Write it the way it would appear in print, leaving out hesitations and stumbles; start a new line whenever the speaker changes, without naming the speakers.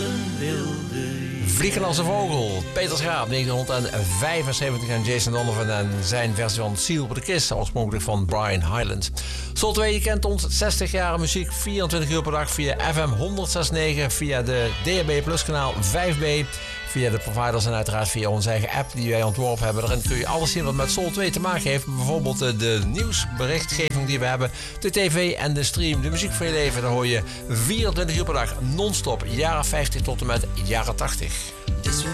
Vliegen als een vogel. Peter Schaap, 1975 en Jason Donovan en zijn versie van Seal with a Kiss, oorspronkelijk van Brian Hyland. Soul 2, je kent ons, 60 jaar muziek, 24 uur per dag via FM 106.9, via de DAB Plus kanaal 5B, via de providers en uiteraard via onze eigen app die wij ontworpen hebben. Daarin kun je alles zien wat met Soul 2 te maken heeft. Bijvoorbeeld de nieuwsberichtgeving die we hebben, de tv en de stream, de muziek voor je leven. Daar hoor je 24 uur per dag non-stop, jaren 50 tot en met jaren 80.